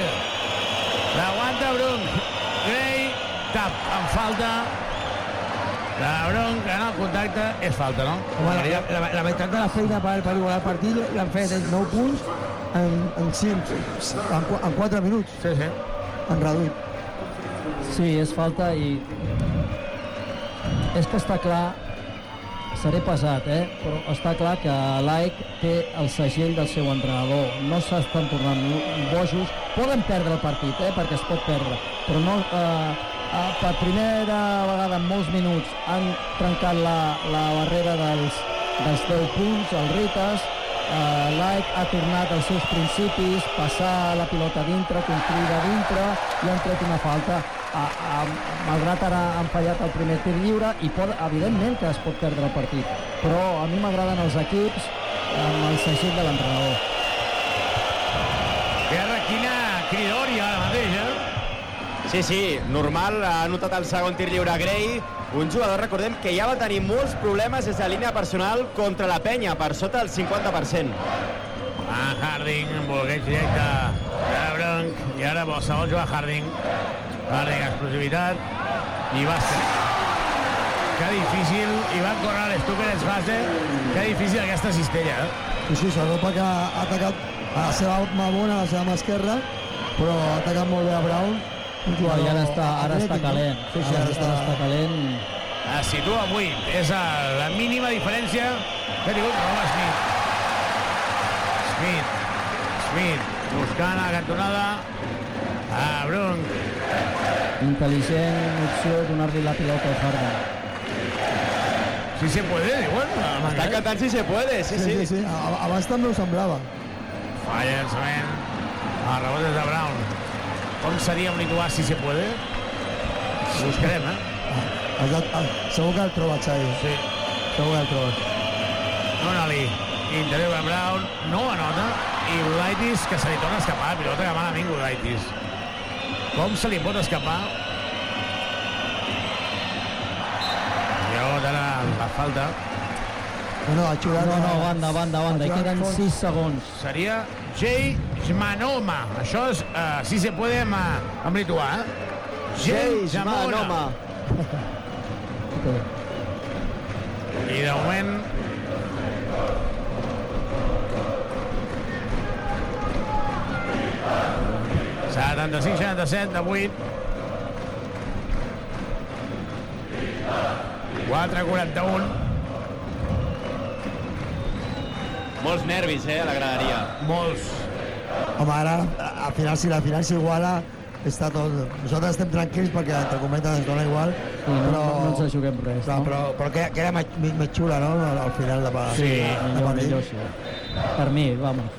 Gray, tap, en falta. La Brunk en el contacte és falta, no? Home, la meitat de la feina per igualar el partit l'han fet 9 punts en 4 minuts. Sí. Han reduït. Sí, és falta i és que està clar, seré pesat, però està clar que l'AEK té el segell del seu entrenador. No s'estan tornant bojos. Poden perdre el partit, perquè es pot perdre, però no... per primera vegada en molts minuts han trencat la barrera dels 10 punts, el Ritas. L'AEK ha tornat als seus principis, passar la pilota dintre, construir de dintre, i han tret una falta. Malgrat ara han fallat el primer tir lliure, i evidentment que es pot perdre el partit, però a mi m'agraden els equips amb el segell de l'entrenador. Guerra, quina cridòria ara mateix, Sí, normal, ha anotat el segon tir lliure Gray, un jugador, recordem, que ja va tenir molts problemes des de línia personal contra la penya, per sota del 50%. Harding, bloqueig directe de Brunk, i ara se vol jugar Harding, explosivitat, i bàsquet. Que difícil, Iván Corrales, tu que ets base, que difícil aquesta cistella, Sí, sobretot perquè ha atacat a la seva mà bona, a la seva mà esquerra, però ha atacat molt bé a Brown. I ara està calent. Sí, ara està calent. Es situa 8. És la mínima diferència que ha tingut Smith. Smith buscant a la cantonada a Brunk. Intel·ligent opció donar-li la pilota al Harden. Si se puede, igual. Està cantant si se puede, sí. Abans també ho semblava. Falla llançament. El rebot és de Brown. Com seria un lituà si se puede? Ho buscarem, Segur que el troba, Xavi. Sí. Segur que el troba. Nunnally. interior de Brown, no anota, i Gudaitis, que se li torna a escapar, pilota que malament Gudaitis. Com se li pot escapar? Llavors ara la falta. No, ha xulat... No, banda, i queden 6 segons. Seria Jay Manoma. Això és, si se puede, en lituà, Jay Manoma. I de moment... ...75-67 de 8. 4-41. Molts nervis, a la graderia. Molts. Home, ara, al final, si la final s'iguala, està tot... Nosaltres estem tranquils perquè, entre cometes, ens dona igual, sí, però... No ens juguem res, clar, no? Però queda més xula, no?, al final de partit. Sí, millor, sí. Per mi, vamos.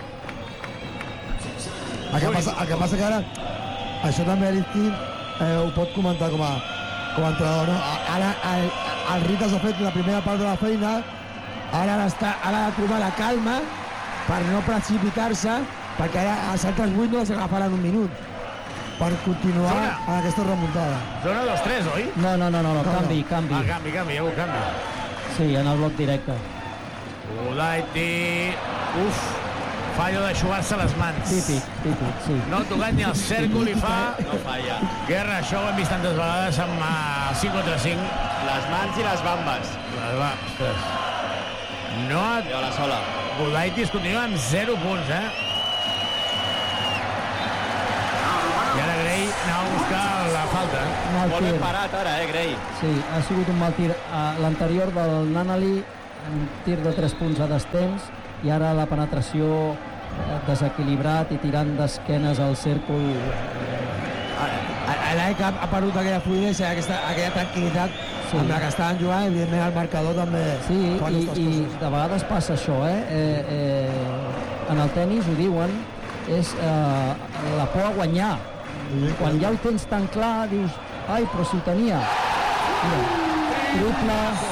El que passa que ara, això també l'Isti ho pot comentar com a entrenador, no? Ara el Ritas ha fet la primera part de la feina, ara ha de trobar la calma per no precipitar-se, perquè ara els altres 8 no els agafaran un minut per continuar en aquesta remuntada. Zona 2-3, oi? No, canvi. Canvi, hi ha hagut canvi. Sí, en el bloc directe. Udaiti, fallo de xugar-se les mans. Típic, sí. No ha tocat ni el cèrcol i fa... No falla. Guerra, això ho hem vist tantes vegades amb 5 contra 5. Les mans i les bambes. Ostres. No ha... I a la sola. Gudaitis continua amb 0 punts, I ara Gray anava a buscar la falta. Molt ben parat ara, Gray. Sí, ha sigut un mal tir. L'anterior del Nanali, un tir de 3 punts a destemps, i ara la penetració desequilibrat i tirant d'esquenes al cèrcol. L'AEK ha perdut aquella fluidesa, aquella tranquil·litat amb la que estaven jugant, evidentment el marcador també... Sí, i de vegades passa això, en el tennis ho diuen, és la por a guanyar. Quan ja ho tens tan clar, dius, ai, però si ho tenia. Mira, triple...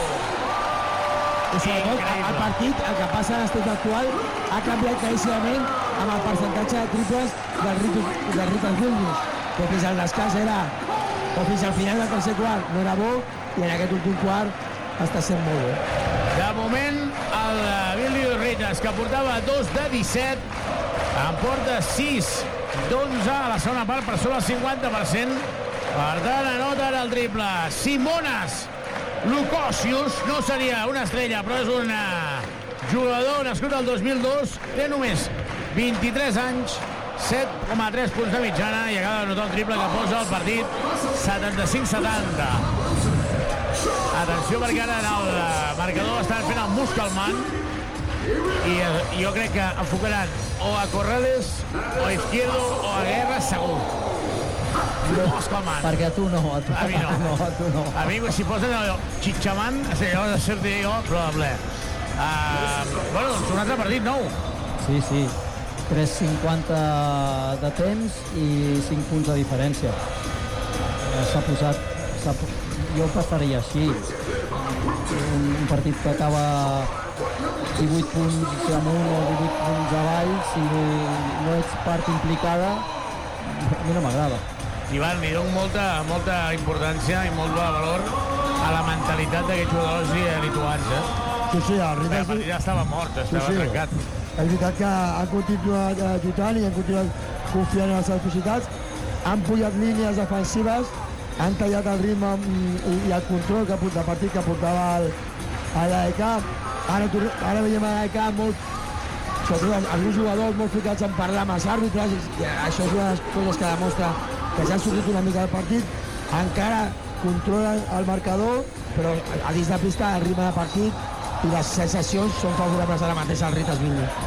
I sobretot, el partit, el que passa en l'estat actual, ha canviat claríssimament amb el percentatge de triples del Ritas Vilnius, que fins al descans era, o fins al final del tercer quart, no era bo, i en aquest últim quart està sent molt bo. De moment, el Vilnius Ritas, que portava 2 de 17, en porta 6 d'11 a la segona part, per sobre el 50%. Per tant, anota el triple. Simonas Lukosius, no seria una estrella, però és un jugador nascut el 2002, té només 23 anys, 7,3 punts de mitjana, i acaba de notar el triple que posa el partit 75-70. Atenció, perquè ara en el marcador estan fent el Muskelman, i jo crec que enfocaran o a Corrales, o a Izquierdo, o a Guerra, segur. Muskelman. Perquè a tu no. A mi no. A mi, si posen el Chichaman, llavors de ser-te jo, probable. Bueno, doncs un altre partit nou. Sí. 3,50 de temps i 5 punts de diferència. S'ha posat... Jo ho passaria així. Un partit que acaba 18 punts amunt o 18 punts avall, si no ets part implicada, a mi no m'agrada. Ivan, li dono molta importància i molt de valor a la mentalitat d'aquests jugadors lituans, Sí, el Ritas... El partit ja estava mort, estava trencat. És veritat que han continuat lluitant i han continuat confiant en les adversitats, han pujat línies defensives, han tallat el ritme i el control de partit que portava l'AEK. Ara veiem l'AEK molt, sobretot alguns jugadors molt ficats en parlar amb els àrbitres, i això és una de les coses que demostra que ja han sortit una mica del partit. Encara controlen el marcador, però a dins de pista el ritme de partit i les sensacions són favorables ara mateix al Ritas Vilnius.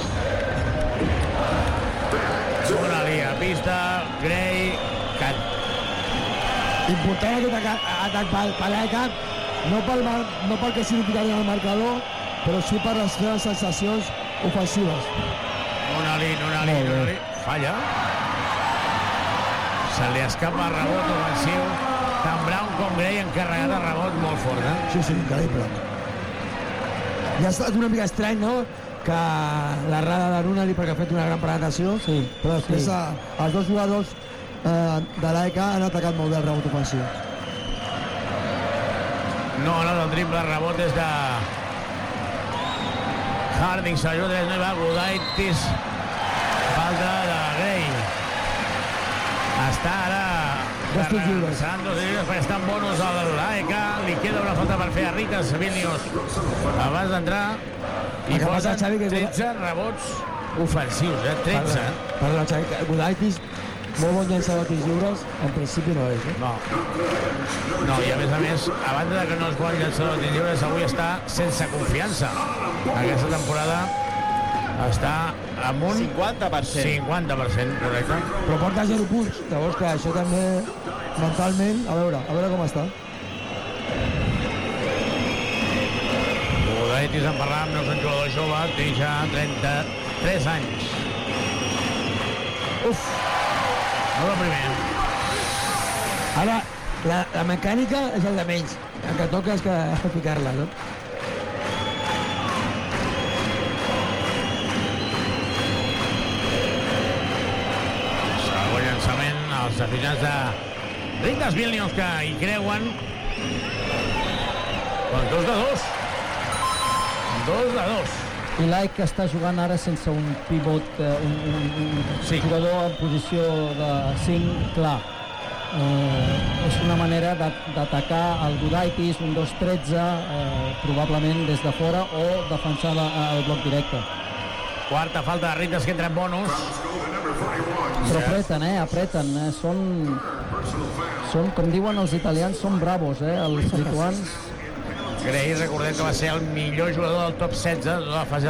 Una liga, pista, Gray, Cat. Important aquest atac per l'AEK, no pel que significaria el marcador, però sí per les seves sensacions ofensives. Una línia. Falla. Se li escapa rebot ofensiu. Tant Brown com Gray encarregat de rebot molt fort, Sí, increïble. Ja ha estat una mica estrany, no?, que l'errada de Runali, perquè ha fet una gran presentació, però després els dos jugadors de l'AEK han atacat molt bé el rebot ofensiu. No, el triple rebot és de Harding, s'ajuda, no hi va, Gudaitis, falta de Gray. Està ara... Dos tirs lliures. Seran 2 tirs lliures perquè estan bonus a l'AEK. Li queda una falta per fer a Ritas Vilnius abans d'entrar. I posen 13 rebots ofensius, 13. Perdona, Xavi, Gudaitis, molt bon llançador de tirs lliures, en principi no és, No, i a més, a banda que no és bon llançador de tirs lliures, avui està sense confiança. Aquesta temporada està amb un 50%. 50%, correcte. Però porta 0 punts, llavors que això també mentalment, a veure com està. Gudaitis en parlàvem, no és un jugador jove, té ja 33 anys. Uf! No el primer. Ara, la mecànica és el de menys. El que toca és que ficar-la, no? Segon llançament, els aficionats de Ritas Vilnius que hi creuen. 2 de 2. 2 de 2. I l'AEK està jugant ara sense un pivot, un jugador en posició de 5 clar. És una manera d'atacar el Gudaitis, un 2-13, probablement des de fora, o defensar el bloc directe. Quarta falta de Ritas que entra en bonus. Però apreten. Són, com diuen els italians, són bravos, els lituans. Gray, recordem que va ser el millor jugador del top 16 de la fase